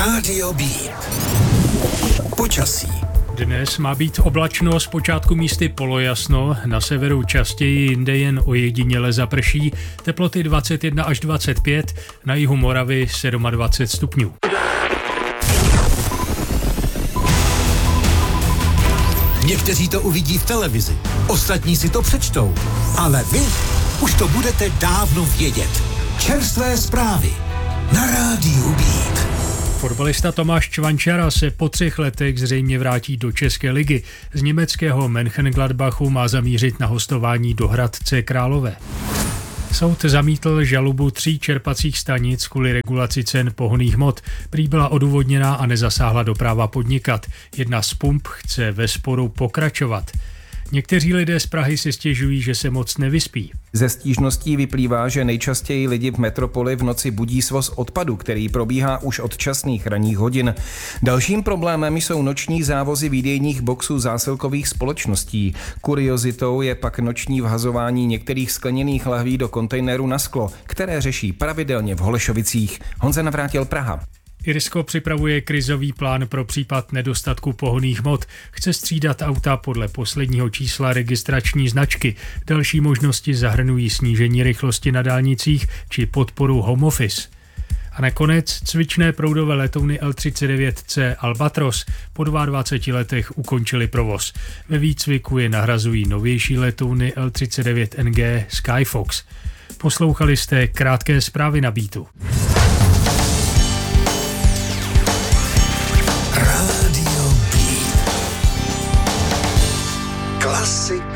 Rádio Beat. Počasí. Dnes má být oblačno, zpočátku místy polojasno, na severu častěji, jinde jen ojediněle zaprší, teploty 21 až 25, na jihu Moravy 27 stupňů. Někteří to uvidí v televizi, ostatní si to přečtou, ale vy už to budete dávno vědět. Čerstvé zprávy na Rádiu Beat. Fotbalista Tomáš Čvančara se po 3 letech zřejmě vrátí do České ligy. Z německého Mönchengladbachu má zamířit na hostování do Hradce Králové. Soud zamítl žalobu 3 čerpacích stanic kvůli regulaci cen pohonných hmot. Prý byla odůvodněná a nezasáhla do práva podnikat. Jedna z pump chce ve sporu pokračovat. Někteří lidé z Prahy si stěžují, že se moc nevyspí. Ze stížností vyplývá, že nejčastěji lidi v metropoli v noci budí svoz odpadu, který probíhá už od časných ranních hodin. Dalším problémem jsou noční závozy výdejních boxů zásilkových společností. Kuriozitou je pak noční vhazování některých skleněných lahví do kontejneru na sklo, které řeší pravidelně v Holešovicích. Honza Navrátil, Praha. Irsko připravuje krizový plán pro případ nedostatku pohonných hmot. Chce střídat auta podle posledního čísla registrační značky. Další možnosti zahrnují snížení rychlosti na dálnicích či podporu home office. A nakonec cvičné proudové letouny L-39C Albatros po 22 letech ukončily provoz. Ve výcviku je nahrazují novější letouny L-39NG Skyfox. Poslouchali jste krátké zprávy na Beatu. Rádio Beat. Klasika.